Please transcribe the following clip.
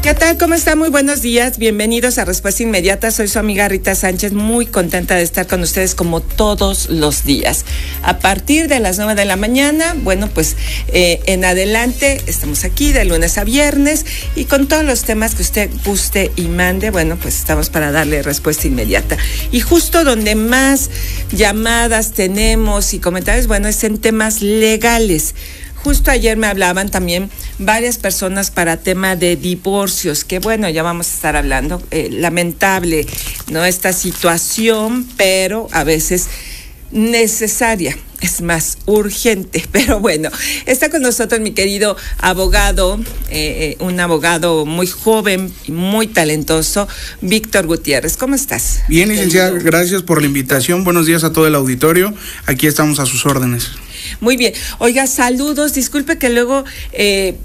¿Qué tal? ¿Cómo está? Muy buenos días. Bienvenidos a Respuesta Inmediata. Soy su amiga Rita Sánchez, muy contenta de estar con ustedes como todos los días. A partir de las 9 de la mañana, bueno, pues en adelante estamos aquí de lunes a viernes y con todos los temas que usted guste y mande, bueno, pues estamos para darle respuesta inmediata. Y justo donde más llamadas tenemos y comentarios, bueno, es en temas legales. Justo ayer me hablaban también varias personas para tema de divorcios, que bueno, ya vamos a estar hablando, lamentable, ¿no? Esta situación, pero a veces necesaria, es más urgente, pero bueno, está con nosotros mi querido abogado, un abogado muy joven y muy talentoso, Víctor Gutiérrez. ¿Cómo estás? Bien, licenciada, gracias por la invitación. Buenos días a todo el auditorio. Aquí estamos a sus órdenes. Muy bien. Oiga, saludos. Disculpe que luego